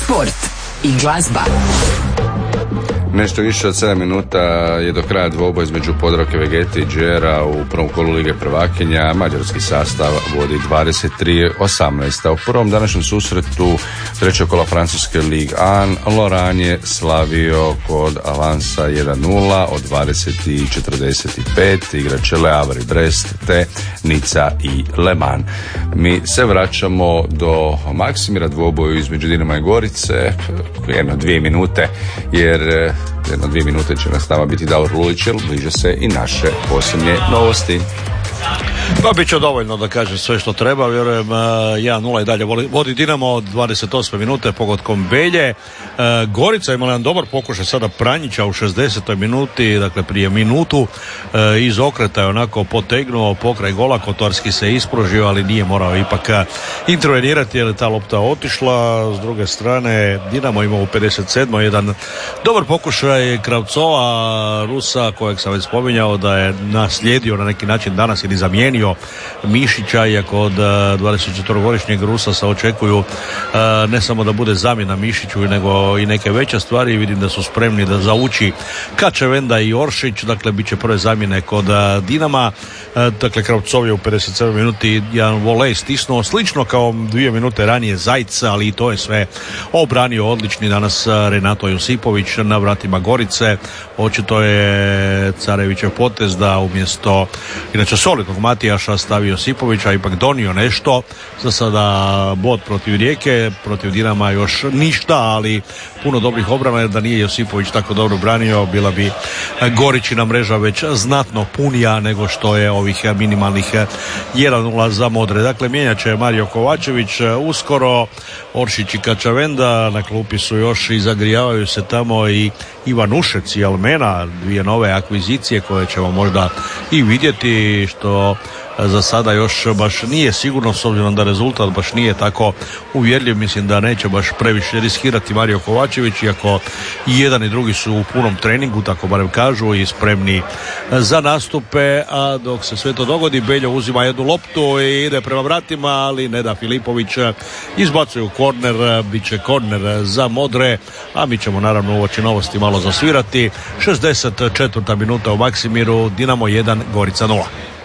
sport i glazba. Nešto više od 7 minuta je do kraja dvoboj između Podravke Vegete i Džera u prvom kolu Lige prvakinja. Mađarski sastav vodi 23-18. A u prvom današnjem susretu trećeg kola Francuske Ligue 1 Lorient je slavio kod Avansa 1-0 od 20:45. Igrače Le Havre i Brest te Nica i Le Mans. Mi se vraćamo do Maksimira, dvoboju između Dinama i Gorice, jedno 2 minute, jer jedno 2 minute će nas tamo biti Davor Lulić, jer bliže se i naše posljednje novosti. Pa bit će dovoljno da kaže sve što treba, vjerujem. 1-0 i dalje vodi Dinamo od 28. minute pogodkom Belje. Gorica imala jedan dobar pokušaj sada Pranjića u 60. minuti, dakle prije minutu, iz okreta je onako potegnuo pokraj gola, Kotorski se ispružio, ali nije morao ipak intervenirati jer je ta lopta otišla. S druge strane Dinamo ima u 57. jedan dobar pokušaj Kravcova, Rusa, kojeg sam već spominjao da je naslijedio na neki način danas ili zamijenio Mišića, iako od 24-godišnjeg Rusa se očekuju ne samo da bude zamjena Mišiću, nego i neke veće stvari. Vidim da su spremni da zauči Kačevenda i Oršić, dakle bit će prve zamjene kod Dinama. Dakle Kravcov je u 57 minuti jedan volej stisnuo, slično kao 2 minute ranije Zajca, ali i to je sve obranio odlični danas Renato Josipović na vratima Gorice. Očito je Carevićev potez da umjesto inače solidnog Matijaša stavio Josipovića, ipak donio nešto. Za sada bod protiv Rijeke, protiv Dinama još ništa, ali puno dobrih obrana, jer da nije Josipović tako dobro branio, bila bi Goričina mreža već znatno punija nego što je ovih minimalnih 1-0 za Modre. Dakle, mijenjat će Mario Kovačević uskoro, Oršić i Kačavenda, na klupi su još i zagrijavaju se tamo i Ivan Ušec i Almena, dvije nove akvizicije koje ćemo možda i vidjeti, što za sada još baš nije sigurno, s obzirom da rezultat baš nije tako uvjerljiv. Mislim da neće baš previše riskirati Mario Kovačević, iako i jedan i drugi su u punom treningu, tako barem kažu, i spremni za nastupe. A dok se sve to dogodi, Beljo uzima jednu loptu i ide prema vratima, ali ne da Filipović, izbacuju korner, bit će korner za Modre, a mi ćemo naravno uoči novosti malo zasvirati. 64. minuta u Maksimiru, Dinamo 1, Gorica 0.